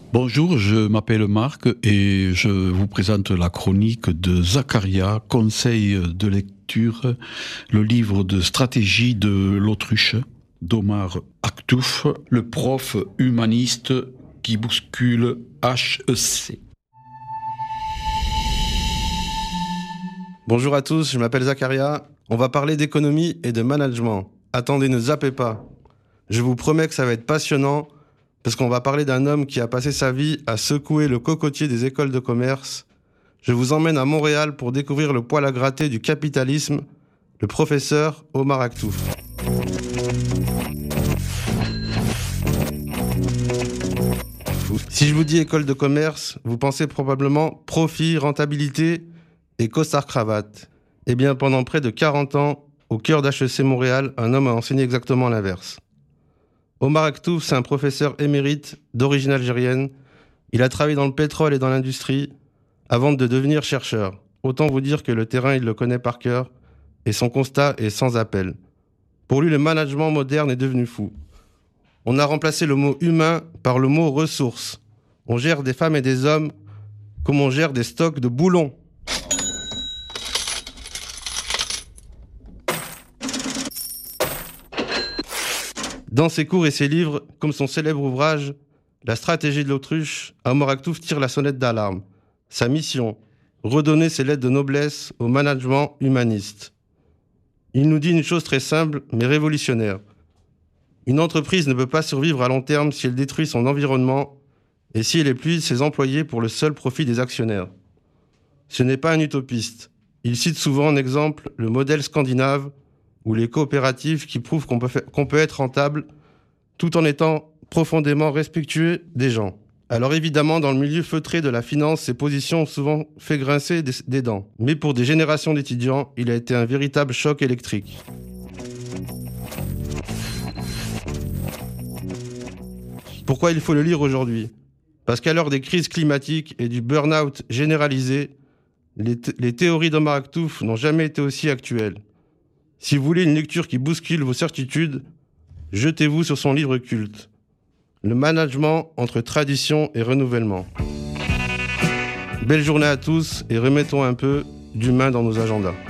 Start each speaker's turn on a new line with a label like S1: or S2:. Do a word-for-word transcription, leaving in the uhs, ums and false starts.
S1: Bonjour, je m'appelle Marc et je vous présente la chronique de Zacharia, conseil de lecture, le livre de stratégie de l'autruche d'Omar Aktouf, le prof humaniste qui bouscule H E C.
S2: Bonjour à tous, je m'appelle Zacharia. On va parler d'économie et de management. Attendez, ne zappez pas. Je vous promets que ça va être passionnant parce qu'on va parler d'un homme qui a passé sa vie à secouer le cocotier des écoles de commerce. Je vous emmène à Montréal pour découvrir le poil à gratter du capitalisme, le professeur Omar Aktouf. Si je vous dis école de commerce, vous pensez probablement profit, rentabilité et costard-cravate. Eh bien, pendant près de quarante ans, au cœur d'H E C Montréal, un homme a enseigné exactement l'inverse. Omar Aktouf, c'est un professeur émérite d'origine algérienne. Il a travaillé dans le pétrole et dans l'industrie avant de devenir chercheur. Autant vous dire que le terrain, il le connaît par cœur et son constat est sans appel. Pour lui, le management moderne est devenu fou. On a remplacé le mot humain par le mot ressources. On gère des femmes et des hommes comme on gère des stocks de boulons. Dans ses cours et ses livres, comme son célèbre ouvrage « La stratégie de l'autruche », Omar Aktouf tire la sonnette d'alarme. Sa mission, redonner ses lettres de noblesse au management humaniste. Il nous dit une chose très simple, mais révolutionnaire. Une entreprise ne peut pas survivre à long terme si elle détruit son environnement et si elle épuise ses employés pour le seul profit des actionnaires. Ce n'est pas un utopiste. Il cite souvent en exemple le modèle scandinave ou les coopératives qui prouvent qu'on peut, fa- qu'on peut être rentable tout en étant profondément respectueux des gens. Alors évidemment, dans le milieu feutré de la finance, ces positions ont souvent fait grincer des, des dents. Mais pour des générations d'étudiants, il a été un véritable choc électrique. Pourquoi il faut le lire aujourd'hui ? Parce qu'à l'heure des crises climatiques et du burn-out généralisé, les, t- les théories d'Omar Aktouf n'ont jamais été aussi actuelles. Si vous voulez une lecture qui bouscule vos certitudes, jetez-vous sur son livre culte. Le management entre tradition et renouvellement. Belle journée à tous et remettons un peu d'humain dans nos agendas.